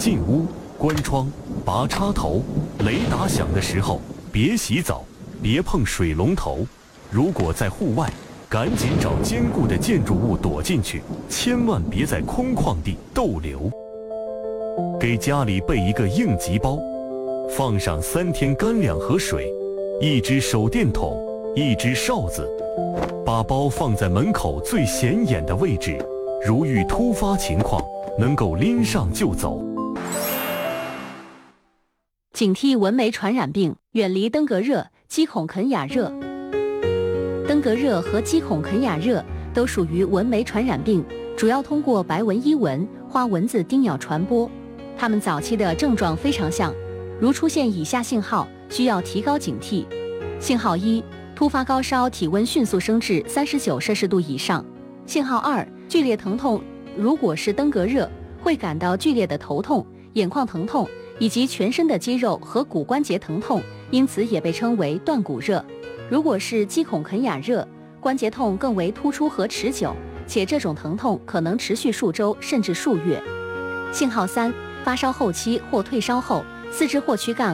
进屋、关窗、拔插头，雷打响的时候别洗澡，别碰水龙头。如果在户外，赶紧找坚固的建筑物躲进去，千万别在空旷地逗留。给家里备一个应急包，放上3天干粮和水，1只手电筒，1只哨子，把包放在门口最显眼的位置，如遇突发情况，能够拎上就走。 警惕蚊媒传染病，远离登革热、鸡孔肯雅热。登革热和鸡孔肯雅热都属于蚊媒传染病，主要通过白纹伊蚊、花蚊子叮咬传播。它们早期的症状非常像，如出现以下信号，需要提高警惕。信号1，突发高烧，体温迅速升至39摄氏度以上。信号2，剧烈疼痛，如果是登革热，会感到剧烈的头痛、眼眶疼痛以及全身的肌肉和骨关节疼痛，因此也被称为断骨热。如果是鸡孔肯雅热，关节痛更为突出和持久，且这种疼痛可能持续数周甚至数月。信号3，发烧后期或退烧后，四肢或躯干